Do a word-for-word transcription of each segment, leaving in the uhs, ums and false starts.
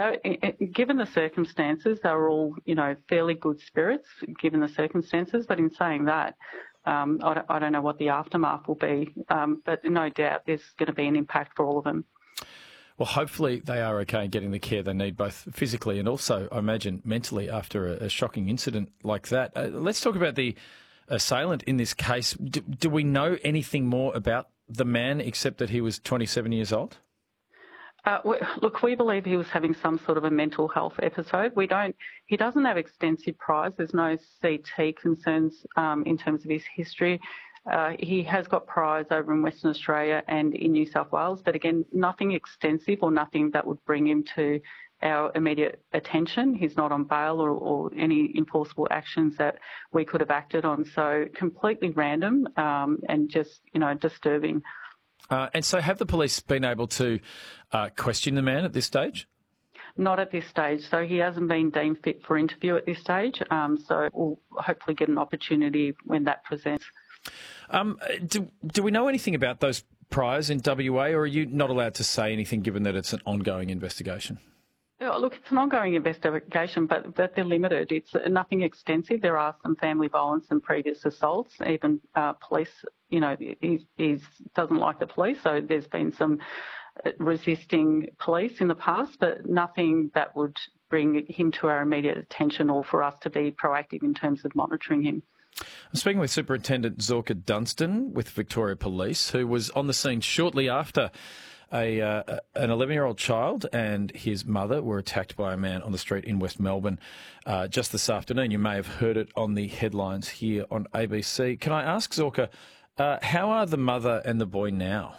So, given the circumstances, they were all, you know, fairly good spirits, given the circumstances. But in saying that, um, I, don't, I don't know what the aftermath will be. Um, but no doubt there's going to be an impact for all of them. Well, hopefully they are okay getting the care they need, both physically and also, I imagine, mentally after a, a shocking incident like that. Uh, let's talk about the assailant in this case. Do, do we know anything more about the man except that he was twenty-seven years old? Uh, we, look, we believe he was having some sort of a mental health episode. We don't. He doesn't have extensive priors. There's no C T concerns um, in terms of his history. Uh, he has got priors over in Western Australia and in New South Wales, but again, nothing extensive or nothing that would bring him to our immediate attention. He's not on bail or, or any enforceable actions that we could have acted on. So completely random um, and just, you know, disturbing. Uh, and so have the police been able to uh, question the man at this stage? Not at this stage. So he hasn't been deemed fit for interview at this stage. Um, so we'll hopefully get an opportunity when that presents. Um, do, do we know anything about those priors in W A, or are you not allowed to say anything given that it's an ongoing investigation? Oh, look, it's an ongoing investigation, but, but they're limited. It's nothing extensive. There are some family violence and previous assaults. Even uh, police, you know, he he's, doesn't like the police, so there's been some resisting police in the past, but nothing that would bring him to our immediate attention or for us to be proactive in terms of monitoring him. I'm speaking with Superintendent Zorka Dunstan with Victoria Police, who was on the scene shortly after A, uh, an eleven-year-old child and his mother were attacked by a man on the street in West Melbourne uh, just this afternoon. You may have heard it on the headlines here on A B C. Can I ask, Zorka, uh, how are the mother and the boy now?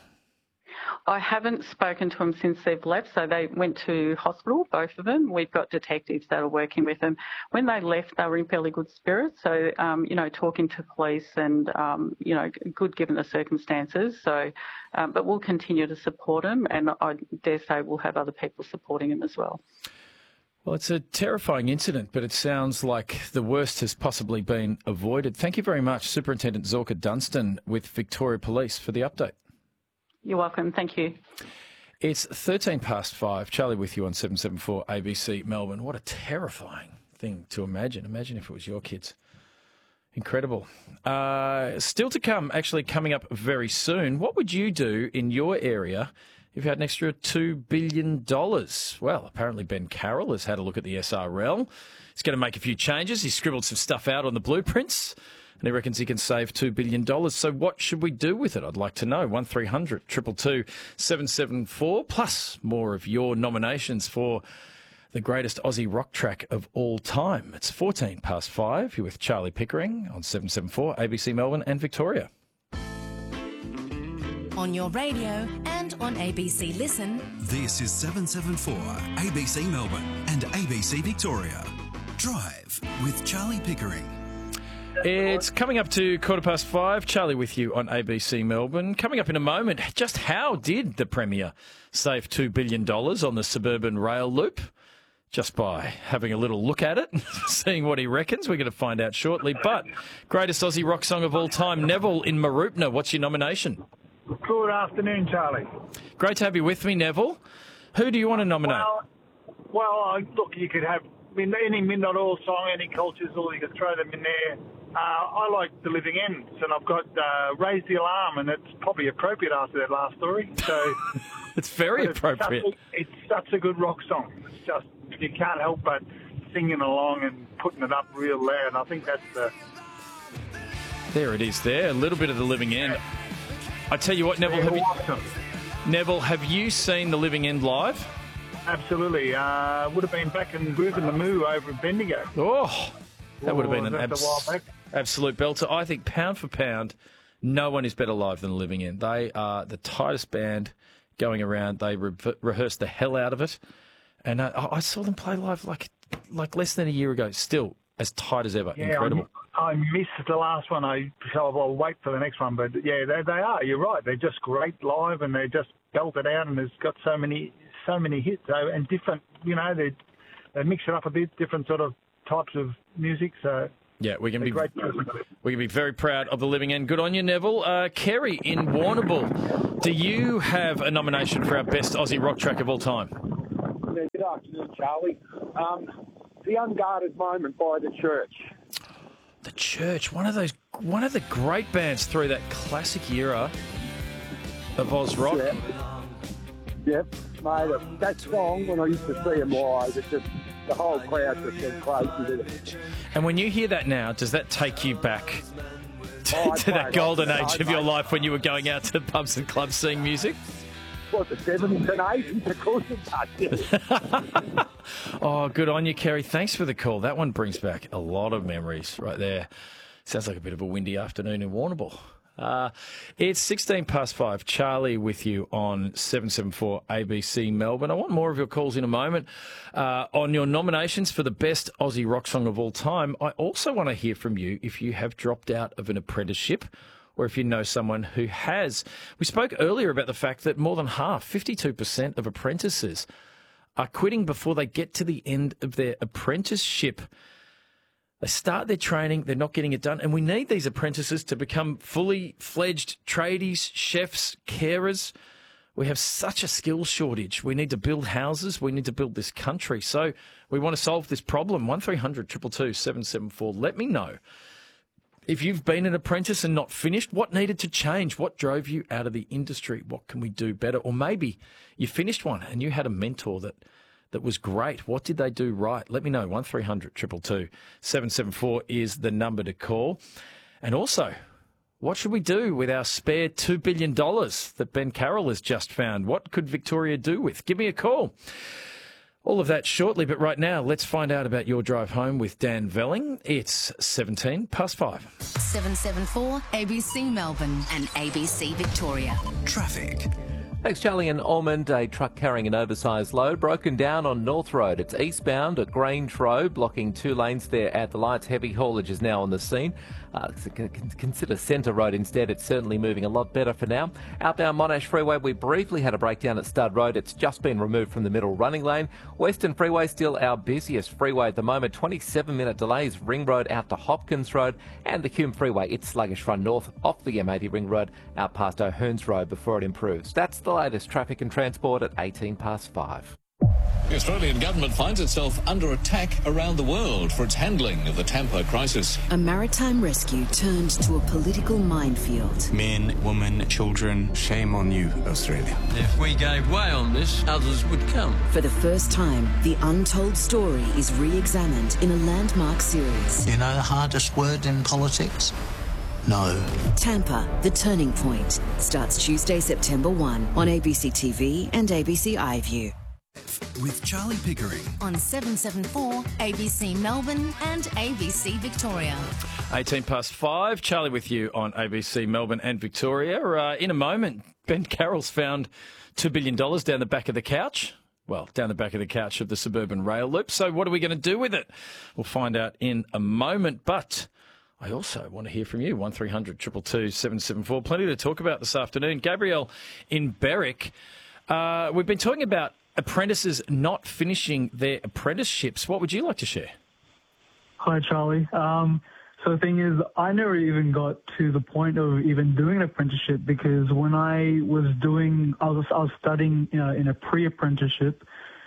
I haven't spoken to them since they've left, so they went to hospital, both of them. We've got detectives that are working with them. When they left, they were in fairly good spirits, so, um, you know, talking to police and, um, you know, good given the circumstances. So, um, but we'll continue to support them, and I dare say we'll have other people supporting them as well. Well, it's a terrifying incident, but it sounds like the worst has possibly been avoided. Thank you very much, Superintendent Zorka Dunstan with Victoria Police, for the update. You're welcome. Thank you. It's thirteen past five. Charlie with you on seven seventy-four A B C Melbourne. What a terrifying thing to imagine. Imagine if it was your kids. Incredible. Uh, still to come, actually coming up very soon. What would you do in your area if you had an extra two billion dollars? Well, apparently Ben Carroll has had a look at the S R L. He's going to make a few changes. He's scribbled some stuff out on the blueprints, and he reckons he can save two billion dollars. So what should we do with it? I'd like to know. one three hundred two two two seven seven four, plus more of your nominations for the greatest Aussie rock track of all time. It's fourteen past five. You're with Charlie Pickering on seven seventy-four A B C Melbourne and Victoria. On your radio and on A B C Listen. This is seven seventy-four A B C Melbourne and A B C Victoria. Drive with Charlie Pickering. It's coming up to quarter past five. Charlie with you on A B C Melbourne. Coming up in a moment, just how did the Premier save two billion dollars on the suburban rail loop? Just by having a little look at it, seeing what he reckons. We're going to find out shortly. But greatest Aussie rock song of all time, Neville in Mooroopna. What's your nomination? Good afternoon, Charlie. Great to have you with me, Neville. Who do you want to nominate? Well, well uh, look, you could have any Midnight Oil song, any Cultures, or you could throw them in there. Uh, I like The Living Ends, and I've got uh, Raise the Alarm, and it's probably appropriate after that last story. So it's very it's appropriate. Such a, it's such a good rock song. It's just, you can't help but singing along and putting it up real loud. I think that's the... There it is there, a little bit of The Living End. Yeah. I tell you what, Neville, Yeah, have you, awesome. Neville, have you seen The Living End live? Absolutely. Uh, would have been back in Groovin' the Moo over in Bendigo. Oh, that would have been Oh, an that's a while abs- back. absolute belter. I think pound for pound, no one is better live than The Living End. They are the tightest band going around. They re- rehearse the hell out of it. And uh, I saw them play live like like less than a year ago. Still as tight as ever. Yeah, Incredible. I, I missed the last one. I so I'll wait for the next one. But yeah, they, they are. You're right. They're just great live, and they just belt it out. And there's got so many so many hits so, and different. You know, they they mix it up a bit, different sort of types of music. So yeah, we can be great. we can be very proud of The Living End. Good on you, Neville. Uh, Kerry in Warrnambool, do you have a nomination for our best Aussie rock track of all time? Yeah, good good afternoon, Charlie. Um, the Unguarded Moment by The Church. The Church, one of those, one of the great bands through that classic era of Oz rock. Yep, yep. Mate, that song, when I used to see them live, it just, the whole crowd just went crazy with it. And when you hear that now, does that take you back to, Oh, to that mate, golden I- age I- of your mate. life when you were going out to the pubs and clubs seeing music? What, the seventies and eighties? Of course it does. Oh, good on you, Kerry. Thanks for the call. That one brings back a lot of memories right there. Sounds like a bit of a windy afternoon in Warrnambool. Uh, it's sixteen past five. Charlie with you on seven seven four A B C Melbourne. I want more of your calls in a moment uh, on your nominations for the best Aussie rock song of all time. I also want to hear from you if you have dropped out of an apprenticeship or if you know someone who has. We spoke earlier about the fact that more than half, fifty-two percent of apprentices are quitting before they get to the end of their apprenticeship. They start their training, they're not getting it done, and we need these apprentices to become fully fledged tradies, chefs, carers. We have such a skills shortage. We need to build houses. We need to build this country. So we want to solve this problem. one three hundred two two two seven seven four. Let me know. If you've been an apprentice and not finished, what needed to change? What drove you out of the industry? What can we do better? Or maybe you finished one and you had a mentor that that was great. What did they do right? Let me know. one three hundred two two two seven seven four is the number to call. And also, what should we do with our spare two billion dollars that Ben Carroll has just found? What could Victoria do with? Give me a call. All of that shortly, but right now, let's find out about your drive home with Dan Velling. It's seventeen past five. seven seven four A B C Melbourne and A B C Victoria. Traffic. Thanks, Charlie. In Ormond, a truck carrying an oversized load broken down on North Road. It's eastbound at Grange Road, blocking two lanes there at the lights. Heavy haulage is now on the scene. Uh, consider Centre Road instead. It's certainly moving a lot better for now. Outbound Monash Freeway, we briefly had a breakdown at Stud Road. It's just been removed from the middle running lane. Western Freeway, still our busiest freeway at the moment. twenty-seven minute delays. Ring Road out to Hopkins Road. And the Hume Freeway, it's sluggish from north off the M eighty Ring Road out past O'Hearns Road before it improves. That's the latest traffic and transport at eighteen past five. The Australian government finds itself under attack around the world for its handling of the Tampa crisis. A maritime rescue turned to a political minefield. Men, women, children, shame on you, Australia. If we gave way on this, others would come. For the first time, the untold story is re-examined in a landmark series. You know the hardest word in politics? No. Tampa, The Turning Point, starts Tuesday, September first on A B C T V and A B C iView. With Charlie Pickering. On seven seven four A B C Melbourne and A B C Victoria. eighteen past five. Charlie with you on A B C Melbourne and Victoria. Uh, in a moment, Ben Carroll's found two billion dollars down the back of the couch. Well, down the back of the couch of the suburban rail loop. So what are we going to do with it? We'll find out in a moment. But I also want to hear from you. one three hundred two two two seven seven four. Plenty to talk about this afternoon. Gabrielle in Berwick. Uh, we've been talking about apprentices not finishing their apprenticeships. What would you like to share? Hi, Charlie. Um, so the thing is, I never even got to the point of even doing an apprenticeship because when I was doing, I was, I was studying uh, in a pre-apprenticeship,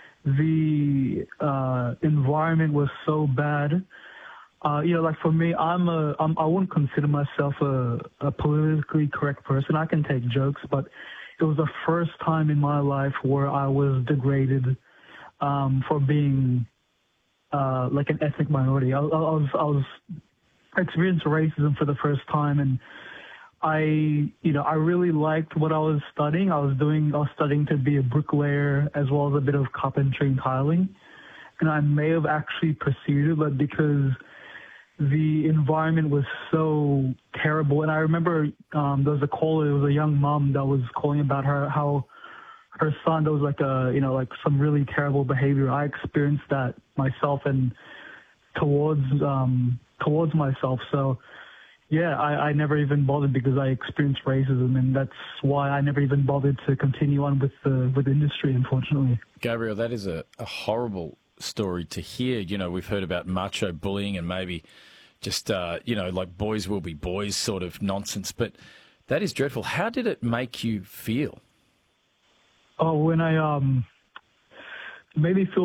the uh, environment was so bad. Uh, you know, like for me, I'm a, I'm, I wouldn't consider myself a, a politically correct person. I can take jokes, but it was the first time in my life where I was degraded um, for being uh, like an ethnic minority. I, I was I was experienced racism for the first time, and I you know I really liked what I was studying. I was doing I was studying to be a bricklayer as well as a bit of carpentry and tiling, and I may have actually pursued it, but because the environment was so terrible. And I remember um, there was a caller, it was a young mom that was calling about her, how her son, there was like a, you know, like some really terrible behavior. I experienced that myself and towards, um, towards myself. So yeah, I, I never even bothered because I experienced racism, and that's why I never even bothered to continue on with the, with the industry, unfortunately. Gabriel, that is a, a horrible story to hear. You know, we've heard about macho bullying and maybe just, uh, you know, like boys will be boys sort of nonsense, but that is dreadful. How did it make you feel? Oh, when I, um, made me feel